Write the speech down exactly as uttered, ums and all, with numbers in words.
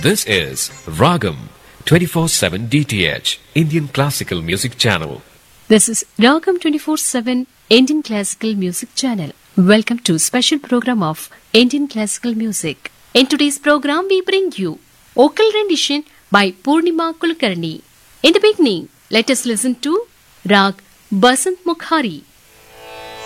This is Ragam twenty-four seven D T H, Indian Classical Music Channel. This is Ragam twenty-four seven Indian Classical Music Channel. Welcome to special program of Indian Classical Music. In today's program, we bring you vocal rendition by Purnima Kulkarni. In the beginning, let us listen to Rag Basant Mukhari.